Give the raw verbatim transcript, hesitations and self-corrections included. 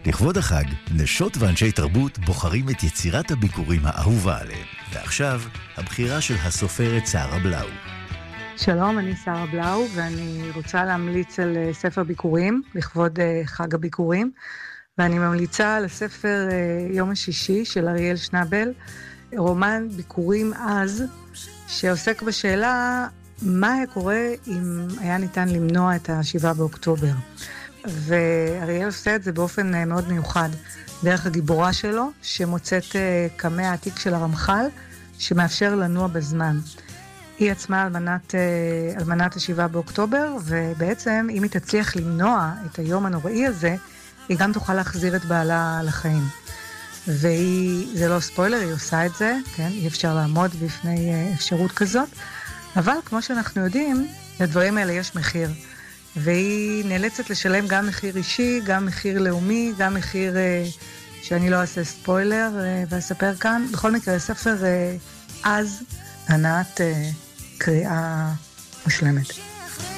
לכבוד החג, נשות ואנשי תרבות בוחרים את יצירת הביקורים האהובה עליהם. ועכשיו, הבחירה של הסופרת שרה בלאו. שלום, אני שרה בלאו, ואני רוצה להמליץ על ספר ביקורים, לכבוד חג הביקורים, ואני ממליצה על הספר יום השישי של אריאל שנבל, רומן ביקורים אז, שעוסק בשאלה מה היה קורה אם היה ניתן למנוע את השבעה באוקטובר. ואריאל עושה את זה באופן מאוד מיוחד, דרך הגיבורה שלו, שמוצאת קמע העתיק של הרמח"ל, שמאפשר לנוע בזמן. היא עצמה אלמנת, אלמנת השבעה באוקטובר, ובעצם אם היא תצליח למנוע את היום הנוראי הזה, היא גם תוכל להחזיר את בעלה לחיים. והיא, זה לא ספוילר, היא עושה את זה, כן? אי אפשר לעמוד בפני אפשרות כזאת, אבל כמו שאנחנו יודעים, לדברים האלה יש מחיר. והיא נאלצת לשלם גם מחיר אישי, גם מחיר לאומי, גם מחיר שאני לא אעשה ספוילר ואספר כאן. בכל מקרה, ספר אז, ענת קריאה מושלמת.